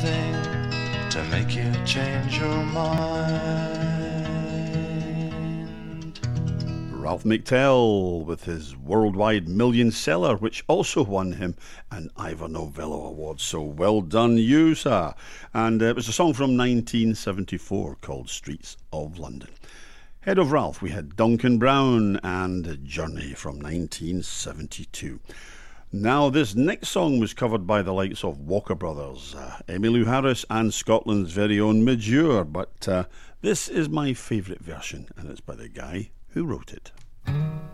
anything to make you change your mind. Ralph McTell with his worldwide million seller, which also won him an Ivor Novello Award. So well done you, sir. And it was a song from 1974 called Streets of London. Ahead of Ralph, we had Duncan Brown and Journey from 1972. Now, this next song was covered by the likes of Walker Brothers, Emmylou Harris and Scotland's very own Midge Ure, but this is my favourite version, and it's by the guy who wrote it.